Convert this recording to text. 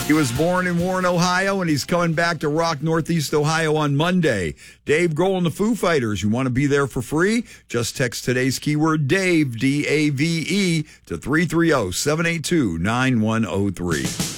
He was born in Warren, Ohio, and he's coming back to rock Northeast Ohio on Monday. Dave Grohl and the Foo Fighters. You want to be there for free? Just text today's keyword Dave, D-A-V-E, to 330-782-9103.